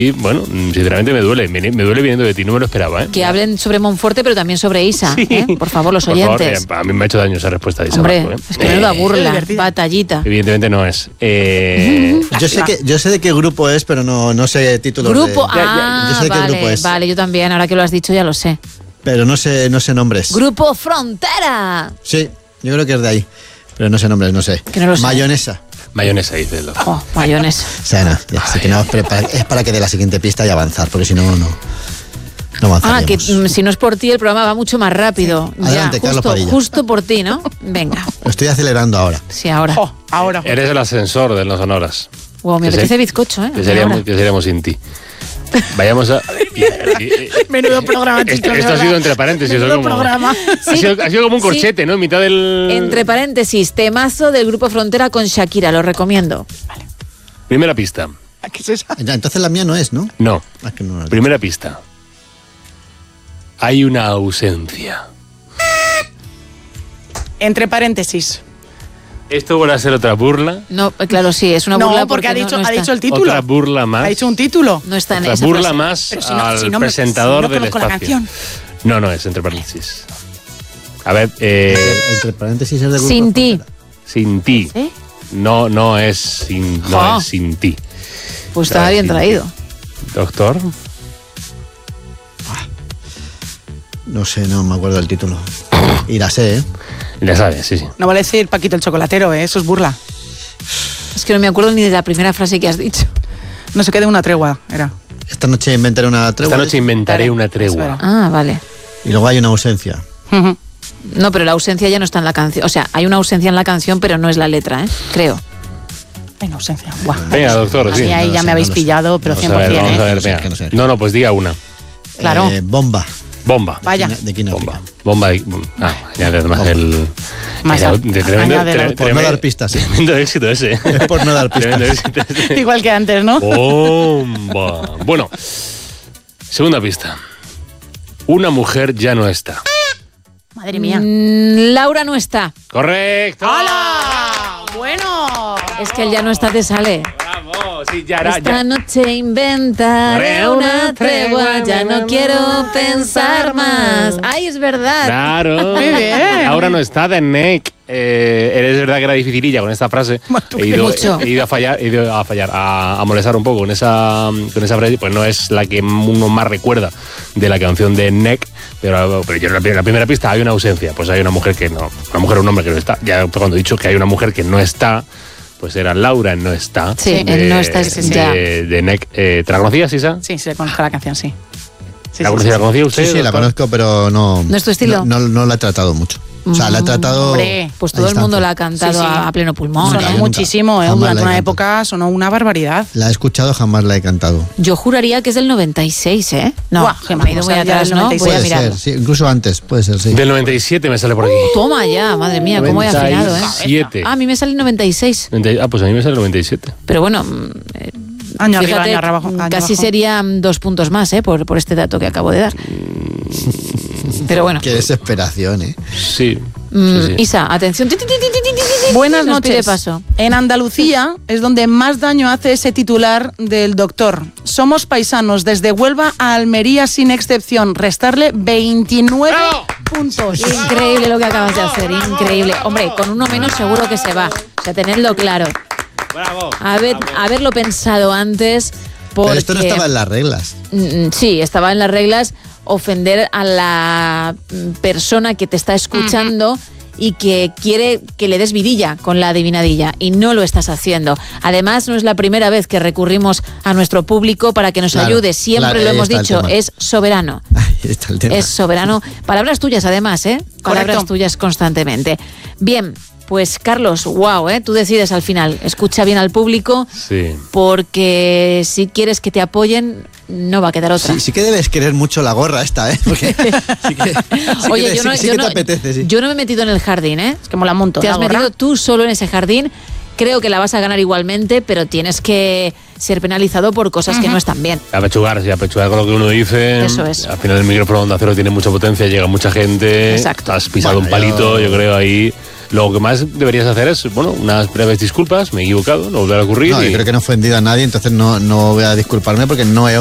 Y bueno, sinceramente me duele viniendo de ti, no me lo esperaba, ¿eh? Que hablen sobre Monforte, pero también sobre Isa, sí. Por favor, los Por oyentes. favor, a mí me ha hecho daño esa respuesta de Isa. Hombre, Marco, ¿eh? es que menuda burla, batallita. Evidentemente no es. Yo sé de qué grupo es, pero no sé títulos. Grupo, yo sé de qué grupo es. Vale, yo también, ahora que lo has dicho ya lo sé. Pero no sé nombres. Grupo Frontera. Sí, yo creo que es de ahí. Pero no sé nombres, no sé. Que no lo sé. Mayonesa. Mayonesa, dice el doctor. Oh, mayonesa. O sea, no, ya, así que no, es para que dé la siguiente pista y avanzar, porque si no avanzaríamos. Que si no es por ti, el programa va mucho más rápido. Adelante, Carlos Padilla. Justo por ti, ¿no? Venga. Lo estoy acelerando ahora. Sí, ahora. Ahora. Eres el ascensor de los sonoras. Wow, me apetece bizcocho, ¿eh? Que seríamos sin ti. Vayamos a... Menudo programa, chicos. Esto ha sido entre paréntesis. Menudo programa. Ha sido como un corchete, ¿no? En mitad del... Entre paréntesis, temazo del Grupo Frontera con Shakira, lo recomiendo. Vale. Primera pista. ¿Qué es esa? Ya, entonces la mía no es, ¿no? No. Que no Primera pista. Hay una ausencia. Entre paréntesis. ¿Esto vuelve a ser otra burla? No, claro, sí, es una burla porque ha dicho el título. Otra burla más. Ha dicho un título. No está en otra esa burla frase. más Pero al presentador del conozco la espacio. canción. No, es entre paréntesis. A ver, Entre paréntesis es de grupo. Sin ti. sin ti. ¿Sí? No es sin ti. Pues estaba bien traído. Doctor. No sé, no me acuerdo del título. Y la sé, ¿eh? Ya sabes, sí. No vale decir Paquito el chocolatero, eso es burla. Es que no me acuerdo ni de la primera frase que has dicho. No se quede una tregua, era. Esta noche inventaré una tregua. Esta noche inventaré una tregua. Espera. Ah, vale. Y luego hay una ausencia. No, pero la ausencia ya no está en la canción. O sea, hay una ausencia en la canción, pero no es la letra, ¿eh? Creo. Hay una ausencia. Buah. Venga, doctor, A sí. mí ahí No ya sé, me habéis no lo sé. pillado, pero 100%. Vamos a ver, No sé, venga. que no sé. No, pues diga una. Claro. Bomba. Bomba. Vaya. De Kino Bomba. Añade además el... Más añádelo. Por no dar pistas, sí. Tremendo éxito ese. Es por no dar Tremendo pistas. éxito ese. Igual que antes, ¿no? Bomba. Bueno, segunda pista. Una mujer ya no está. Madre mía. Laura no está. ¡Correcto! ¡Hala! Bueno. Es que él ya no está, te sale. ¡Bravo! Sí, ya era. Esta noche inventaré una tregua, ya no quiero pensar más. ¡Ay, es verdad! Claro. Muy bien. Ahora no está de NEC. Es verdad que era dificililla con esta frase. He ido a molestar un poco con esa frase. Pues no es la que uno más recuerda de la canción de NEC. Pero yo en la primera pista hay una ausencia. Pues hay una mujer que no. Una mujer o un hombre que no está. Ya cuando he dicho que hay una mujer que no está, pues era Laura No Está. Sí, en No Está ya. De NEC. ¿Te la conocías, Isa? Sí, conozco la canción, sí. ¿La conocía usted? Sí, la conozco, pero no... ¿No es tu estilo? No la he tratado mucho. O sea, la he tratado... Hombre, Pues todo el mundo la ha cantado Sí, sí. a pleno pulmón. Nunca, Sonó ¿eh? nunca. muchísimo, Jamás durante la he una cantado. época sonó una barbaridad. La he escuchado, jamás la he cantado. Yo juraría que es del 96, ¿eh? No, Buah, que me he ido muy vamos allá atrás, del ¿no? 96. Voy a Puede mirarlo. ser, sí, incluso antes, puede ser, sí. Del 97 me sale por aquí. Toma ya, madre mía, cómo he afinado, ¿eh? 97. Ah, a mí me sale el 96. Pues a mí me sale el 97. Pero bueno, Año arriba, fíjate, año abajo. año casi abajo. serían 2 puntos más, ¿eh? Por este dato que acabo de dar. Pero bueno. Qué desesperación, ¿eh? Sí. Isa, atención. Buenas Nos pide noches. paso. En Andalucía es donde más daño hace ese titular del doctor. Somos paisanos desde Huelva a Almería sin excepción. Restarle 29 puntos. Increíble lo que acabas de hacer, increíble. Hombre, con uno menos seguro que se va. O sea, tenedlo claro. Bravo. Haberlo pensado antes. Porque, Pero esto no estaba en las reglas. Sí, estaba en las reglas ofender a la persona que te está escuchando y que quiere que le des vidilla con la adivinadilla y no lo estás haciendo. Además, no es la primera vez que recurrimos a nuestro público para que nos Claro, ayude. Siempre claro, lo ahí hemos está el dicho, tema. es soberano. Ahí está el tema. Es soberano. Palabras tuyas, además, ¿eh? Palabras Correcto. tuyas constantemente. Bien, pues Carlos, wow, ¿eh? Tú decides al final. Escucha bien al público Sí. porque si quieres que te apoyen, no va a quedar otra. Sí que debes querer mucho la gorra esta, ¿eh? Porque sí que, Oye, yo no, sí yo que no- te apetece, sí. yo no me he metido en el jardín, ¿eh? Es que mola un montón. Te has la gorra. metido tú solo en ese jardín. Creo que la vas a ganar igualmente, pero tienes que ser penalizado por cosas que no están bien. Apechugar con lo que uno dice. Eso es. Al final el micrófono de Onda Cero tiene mucha potencia, llega mucha gente. Exacto. Has pisado Bueno, un palito, yo creo, ahí. Lo que más deberías hacer es, bueno, unas breves disculpas, me he equivocado, no volverá a ocurrir. No, yo creo que no he ofendido a nadie, entonces no voy a disculparme porque no he